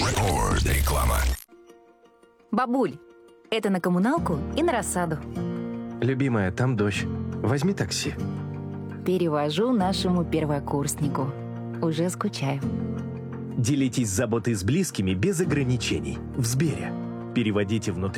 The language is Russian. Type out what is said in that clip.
Реклама. Бабуль, это на коммуналку и на рассаду. Любимая, там дождь. Возьми такси. Перевожу нашему первокурснику. Уже скучаю. Делитесь заботой с близкими без ограничений. В Сбере. Переводите внутри